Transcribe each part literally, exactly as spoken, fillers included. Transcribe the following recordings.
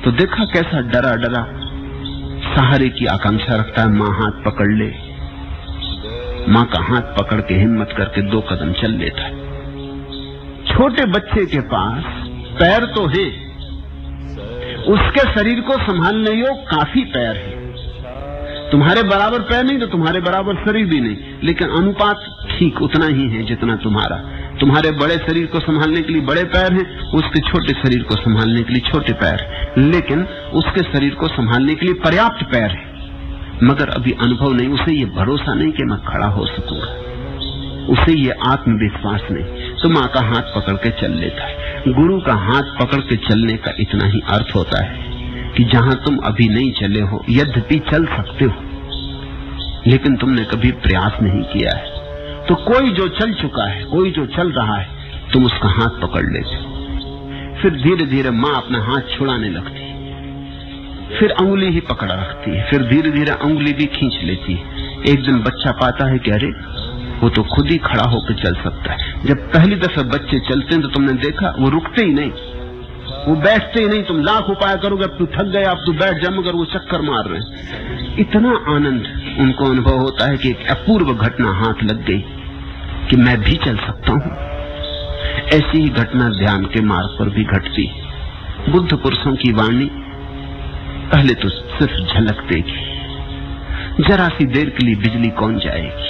तो देखा कैसा डरा डरा सहारे की आकांक्षा रखता है। माँ हाथ पकड़ ले, माँ का हाथ पकड़ के हिम्मत करके दो कदम चल लेता है। छोटे बच्चे के पास पैर तो है, उसके शरीर को संभालने योग काफी पैर है। तुम्हारे बराबर पैर नहीं तो तुम्हारे बराबर शरीर भी नहीं, लेकिन अनुपात ठीक उतना ही है जितना तुम्हारा। तुम्हारे बड़े शरीर को संभालने के लिए बड़े पैर हैं, उसके छोटे शरीर को संभालने के लिए छोटे पैर, लेकिन उसके शरीर को संभालने के लिए पर्याप्त पैर है। मगर अभी अनुभव नहीं, उसे ये भरोसा नहीं कि मैं खड़ा हो सकूंगा, उसे ये आत्मविश्वास नहीं। तो माँ का हाथ पकड़ के चल लेता है। गुरु का हाथ पकड़ के चलने का इतना ही अर्थ होता है कि जहां तुम अभी नहीं चले हो, यद्यपि चल सकते हो, लेकिन तुमने कभी प्रयास नहीं किया है। तो कोई जो चल चुका है, कोई जो चल रहा है, तुम उसका हाथ पकड़ लेते हो। फिर धीरे धीरे माँ अपना हाथ छुड़ाने लगती है, फिर अंगुली ही पकड़ रखती है, फिर धीरे धीरे अंगुली भी खींच लेती है। एक दिन बच्चा पाता है कि अरे वो तो खुद ही खड़ा होकर चल सकता है। जब पहली दफे बच्चे चलते हैं तो तुमने देखा वो रुकते ही नहीं, वो बैठते ही नहीं। तुम लाख उपाय करोगे, अब तू थक गया, अब तू बैठ जा, मगर वो चक्कर मार रहे हैं। इतना आनंद उनको अनुभव होता है कि एक अपूर्व घटना हाथ लग गई कि मैं भी चल सकता हूँ। ऐसी ही घटना ध्यान के मार्ग पर भी घटती है। बुद्ध पुरुषों की वाणी पहले तो सिर्फ झलक देगी, जरा सी देर के लिए बिजली कौन जाएगी,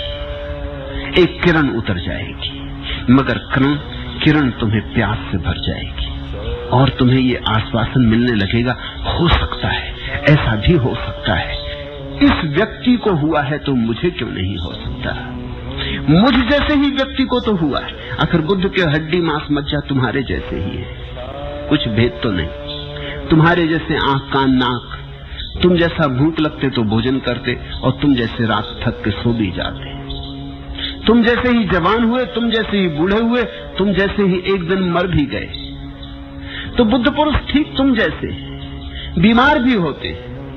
एक किरण उतर जाएगी, मगर किरण किरण तुम्हें प्यास से भर जाएगी और तुम्हें ये आश्वासन मिलने लगेगा, हो सकता है, ऐसा भी हो सकता है। इस व्यक्ति को हुआ है तो मुझे क्यों नहीं हो सकता? मुझ जैसे ही व्यक्ति को तो हुआ है। आखिर बुद्ध के हड्डी मांस मज्जा तुम्हारे जैसे ही है, कुछ भेद तो नहीं। तुम्हारे जैसे आंख कान नाक, तुम जैसा भूख लगते तो भोजन करते और तुम जैसे रात थक के सो भी जाते। तुम जैसे ही जवान हुए, तुम जैसे ही बूढ़े हुए, तुम जैसे ही एक दिन मर भी गए। तो बुद्ध पुरुष ठीक तुम जैसे बीमार भी होते,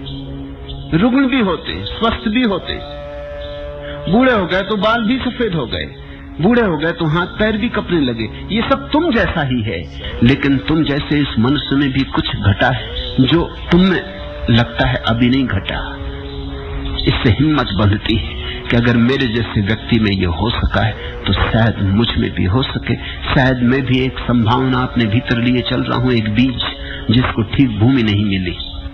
रुग्ण भी होते, स्वस्थ भी होते। बूढ़े हो गए तो बाल भी सफेद हो गए, बूढ़े हो गए तो हाथ पैर भी कपने लगे। ये सब तुम जैसा ही है, लेकिन तुम जैसे इस मनुष्य में भी कुछ घटा है जो तुम में लगता है अभी नहीं घटा। इससे हिम्मत बढ़ती है कि अगर मेरे जैसे व्यक्ति में ये हो सका है तो शायद मुझ में भी हो सके। शायद मैं भी एक संभावना अपने भीतर लिए चल रहा हूं, एक बीज जिसको ठीक भूमि नहीं मिली।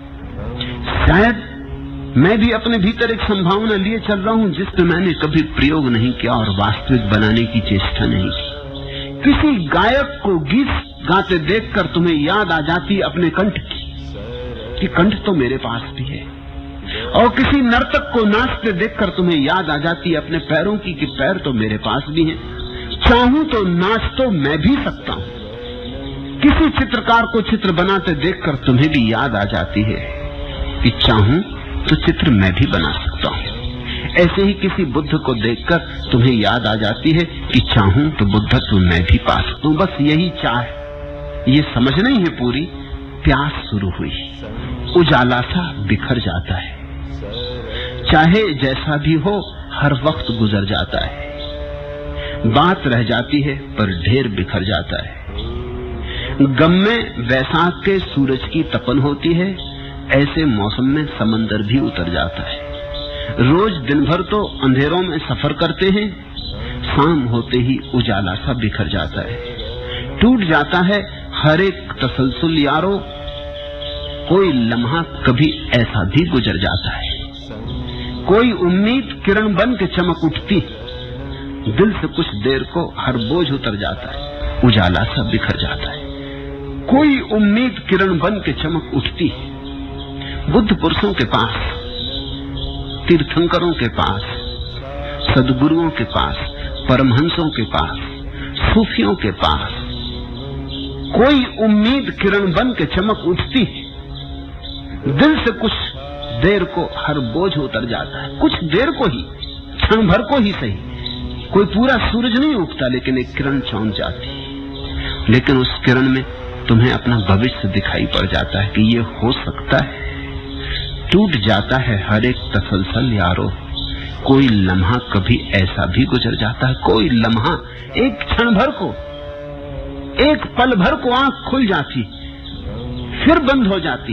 शायद मैं भी अपने भीतर एक संभावना लिए चल रहा हूं जिस पे मैंने कभी प्रयोग नहीं किया और वास्तविक बनाने की चेष्टा नहीं की। किसी गायक को गीत गाते देखकर तुम्हें याद आ जाती अपने कंठ की कि कंठ तो मेरे पास भी है, और किसी नर्तक को नाचते देखकर तुम्हें याद आ जाती है अपने पैरों की कि पैर तो मेरे पास भी हैं। चाहूं तो नाच तो मैं भी सकता हूं। किसी चित्रकार को चित्र बनाते देखकर तुम्हें भी याद आ जाती है कि चाहूं तो चित्र मैं भी बना सकता हूं। ऐसे ही किसी बुद्ध को देखकर तुम्हें याद आ जाती है कि चाहूं तो बुद्धत्व मैं भी पा सकता हूं। बस यही चाह, ये समझ नहीं है पूरी। प्यास शुरू हुई, उजाला सा बिखर जाता है। चाहे जैसा भी हो हर वक्त गुजर जाता है। बात रह जाती है पर ढेर बिखर जाता है। गम में वैसाख के सूरज की तपन होती है, ऐसे मौसम में समंदर भी उतर जाता है। रोज दिन भर तो अंधेरों में सफर करते हैं, शाम होते ही उजाला सा बिखर जाता है। टूट जाता है हर एक तसलसल यारो, कोई लम्हा कभी ऐसा भी गुजर जाता है। कोई उम्मीद किरण बन के चमक उठती, दिल से कुछ देर को हर बोझ उतर जाता है, उजाला सा बिखर जाता है। कोई उम्मीद किरण बन के चमक उठती। बुद्ध पुरुषों के पास, तीर्थंकरों के पास, सदगुरुओं के पास, परमहंसों के पास, सूफियों के पास कोई उम्मीद किरण बन के चमक उठती, दिल से कुछ देर को हर बोझ उतर जाता है। कुछ देर को ही, क्षण भर को ही सही। कोई पूरा सूरज नहीं उगता, लेकिन एक किरण चौंक जाती। लेकिन उस किरण में तुम्हें अपना भविष्य दिखाई पड़ जाता है कि ये हो सकता है। टूट जाता है हर एक तसलसल यारो, कोई लम्हा कभी ऐसा भी गुजर जाता है। कोई लम्हा, एक क्षण भर को, एक पल भर को आंख खुल जाती, फिर बंद हो जाती।